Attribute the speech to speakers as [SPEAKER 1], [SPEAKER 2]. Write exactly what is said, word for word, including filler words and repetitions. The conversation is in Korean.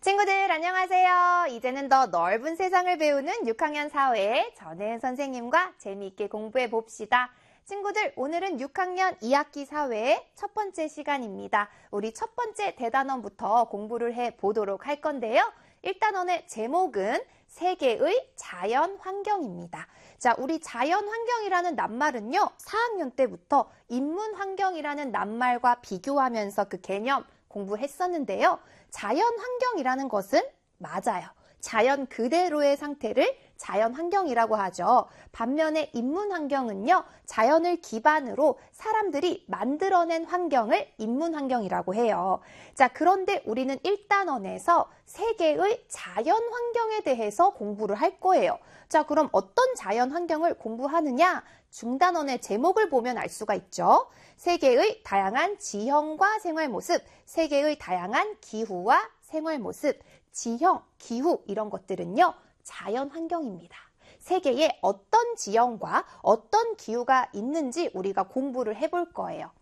[SPEAKER 1] 친구들 안녕하세요. 이제는 더 넓은 세상을 배우는 육 학년 사회 전혜은 선생님과 재미있게 공부해 봅시다. 친구들 오늘은 육 학년 이 학기 사회의 첫 번째 시간입니다. 우리 첫 번째 대단원부터 공부를 해 보도록 할 건데요. 일 단원의 제목은 세계의 자연 환경입니다. 자, 우리 자연 환경이라는 낱말은요, 사 학년 때부터 인문 환경이라는 낱말과 비교하면서 그 개념 공부했었는데요. 자연 환경이라는 것은 맞아요. 자연 그대로의 상태를 자연 환경이라고 하죠. 반면에 인문 환경은요, 자연을 기반으로 사람들이 만들어낸 환경을 인문 환경이라고 해요. 자, 그런데 우리는 일 단원에서 세계의 자연 환경에 대해서 공부를 할 거예요. 자, 그럼 어떤 자연 환경을 공부하느냐? 중단원의 제목을 보면 알 수가 있죠. 세계의 다양한 지형과 생활 모습, 세계의 다양한 기후와 생활 모습, 지형, 기후 이런 것들은요, 자연 환경입니다. 세계에 어떤 지형과 어떤 기후가 있는지 우리가 공부를 해볼 거예요.